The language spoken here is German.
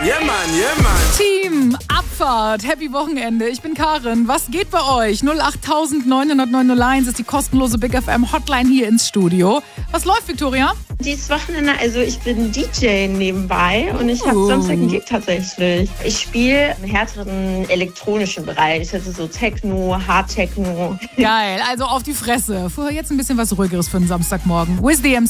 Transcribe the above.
Yeah, Mann. Team Abfahrt, happy Wochenende. Ich bin Karin. Was geht bei euch? 08900 ist die kostenlose Big FM Hotline hier ins Studio. Was läuft, Victoria? Dieses Wochenende, also ich bin DJ nebenbei und ich habe Samstag einen Gig tatsächlich. Ich spiele im härteren elektronischen Bereich, also so Techno, Hard Techno. Geil, also auf die Fresse. Vorher jetzt ein bisschen was Ruhigeres für einen Samstagmorgen. Wiz the